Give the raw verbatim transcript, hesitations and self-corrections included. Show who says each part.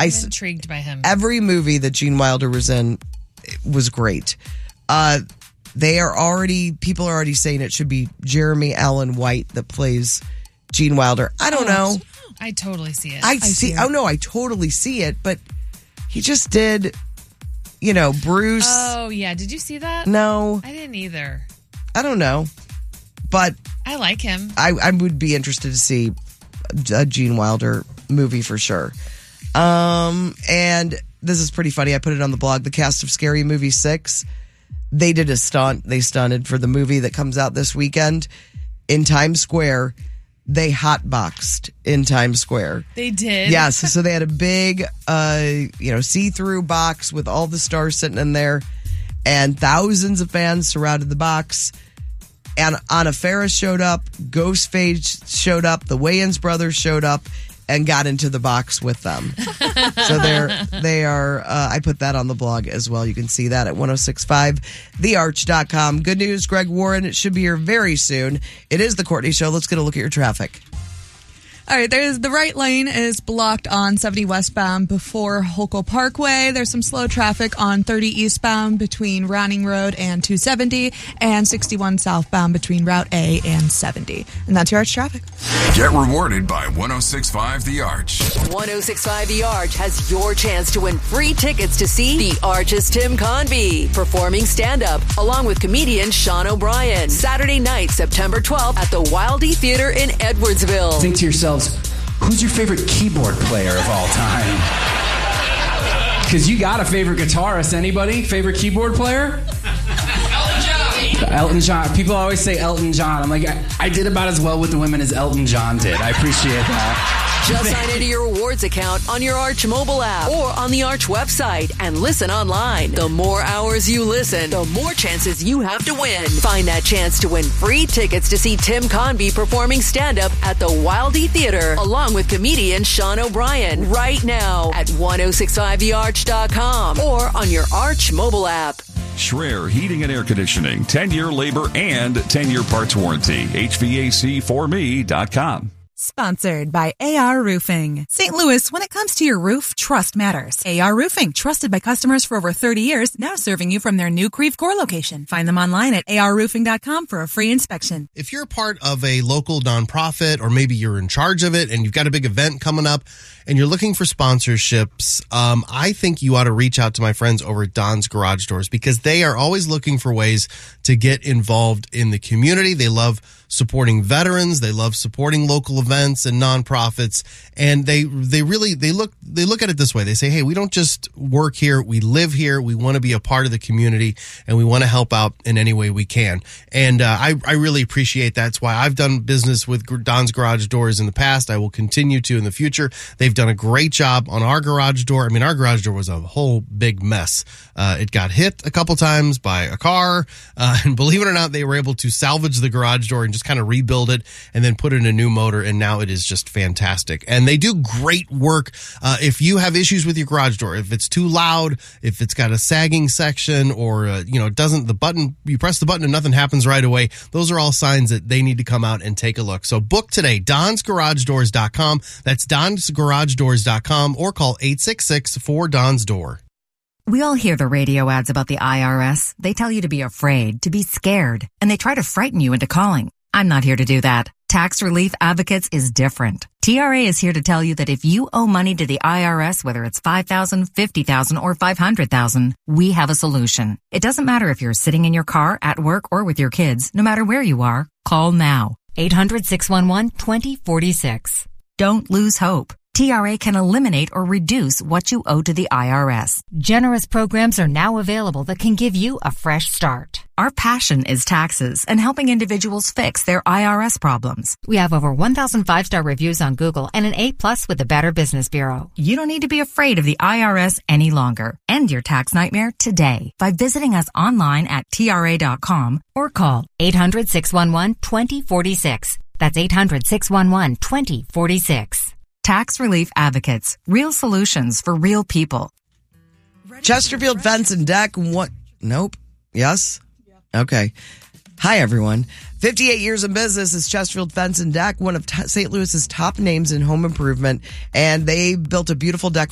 Speaker 1: I,
Speaker 2: I'm intrigued by him.
Speaker 1: Every movie that Gene Wilder was in was great. Uh, they are already, people are already saying it should be Jeremy Allen White that plays Gene Wilder. I don't
Speaker 2: oh,
Speaker 1: know.
Speaker 2: I totally see it.
Speaker 1: I,
Speaker 2: I
Speaker 1: see,
Speaker 2: see it.
Speaker 1: oh no, I totally see it, but he just did, you know, Bruce.
Speaker 2: Oh, yeah. Did you see that?
Speaker 1: No.
Speaker 2: I didn't either.
Speaker 1: I don't know. But
Speaker 2: I like him.
Speaker 1: I, I would be interested to see a Gene Wilder movie for sure. Um, and this is pretty funny. I put it on the blog. The cast of Scary Movie six, they did a stunt. They stunted for the movie that comes out this weekend in Times Square. They hotboxed in Times Square.
Speaker 2: They did?
Speaker 1: Yes. So they had a big, uh, you know, see-through box with all the stars sitting in there, and thousands of fans surrounded the box. And Anna Faris showed up, Ghostface showed up, the Wayans brothers showed up, and got into the box with them. So they're, they are, uh, I put that on the blog as well. You can see that at ten sixty-five the arch dot com. Good news, Greg Warren, it should be here very soon. It is the Courtney Show. Let's get a look at your traffic.
Speaker 3: All right, there's the right lane is blocked on seventy westbound before Holco Parkway. There's some slow traffic on thirty eastbound between Ronning Road and two seventy, and sixty-one southbound between Route A and seventy. And that's your Arch traffic.
Speaker 4: Get rewarded by ten sixty-five The Arch.
Speaker 5: ten sixty-five The Arch has your chance to win free tickets to see The Arch's Tim Convey performing stand-up along with comedian Sean O'Brien. Saturday night, September twelfth at the Wildey Theater in Edwardsville.
Speaker 6: Think to yourselves, who's your favorite keyboard player of all time? Because you got a favorite guitarist. Anybody? Favorite keyboard player? Elton John. Elton John. People always say Elton John. I'm like, I, I did about as well with the women as Elton John did. I appreciate that.
Speaker 5: Just sign into your awards account on your Arch mobile app or on the Arch website and listen online. The more hours you listen, the more chances you have to win. Find that chance to win free tickets to see Tim Convey performing stand-up at the Wildey Theater along with comedian Sean O'Brien right now at ten sixty-five the arch dot com or on your Arch mobile app.
Speaker 7: Schreier Heating and Air Conditioning, ten-year labor and ten-year parts warranty. H V A C for me dot com.
Speaker 8: Sponsored by A R Roofing. Saint Louis, when it comes to your roof, trust matters. A R Roofing, trusted by customers for over thirty years, now serving you from their new Creve Coeur location. Find them online at A R roofing dot com for a free inspection.
Speaker 9: If you're part of a local nonprofit, or maybe you're in charge of it and you've got a big event coming up and you're looking for sponsorships, um, I think you ought to reach out to my friends over at Don's Garage Doors, because they are always looking for ways to get involved in the community. They love supporting veterans. They love supporting local events and nonprofits. And they, they really, they look, they look at it this way. They say, hey, we don't just work here. We live here. We want to be a part of the community and we want to help out in any way we can. And, uh, I, I really appreciate that. That's why I've done business with Don's Garage Doors in the past. I will continue to in the future. They've done a great job on our garage door. I mean, our garage door was a whole big mess. Uh, it got hit a couple times by a car. Uh, and believe it or not, they were able to salvage the garage door and just kind of rebuild it and then put in a new motor, and now it is just fantastic. And they do great work. Uh, if you have issues with your garage door, if it's too loud, if it's got a sagging section, or uh, you know, it doesn't, the button, you press the button and nothing happens right away, those are all signs that they need to come out and take a look. So book today, dons garage doors dot com. That's dons garage doors dot com, or call eight six six four D O N S door.
Speaker 10: We all hear the radio ads about the I R S. They tell you to be afraid, to be scared, and they try to frighten you into calling. I'm not here to do that. Tax Relief Advocates is different. T R A is here to tell you that if you owe money to the I R S, whether it's five thousand dollars, fifty thousand dollars, or five hundred thousand dollars, we have a solution. It doesn't matter if you're sitting in your car, at work, or with your kids. No matter where you are, call now. eight hundred, six one one, two zero four six. Don't lose hope. T R A can eliminate or reduce what you owe to the I R S.
Speaker 11: Generous programs are now available that can give you a fresh start.
Speaker 10: Our passion is taxes and helping individuals fix their I R S problems.
Speaker 11: We have over one thousand five-star reviews on Google and an A plus with the Better Business Bureau.
Speaker 10: You don't need to be afraid of the I R S any longer. End your tax nightmare today by visiting us online at T R A dot com or call
Speaker 11: eight hundred, six one one, two zero four six. That's eight hundred, six one one, two zero four six.
Speaker 10: Tax Relief Advocates. Real solutions for real people.
Speaker 1: Chesterfield Fence and Deck. What? Nope. Yes? Okay. Hi, everyone. fifty-eight years in business is Chesterfield Fence and Deck, one of t- Saint Louis's top names in home improvement. And they built a beautiful deck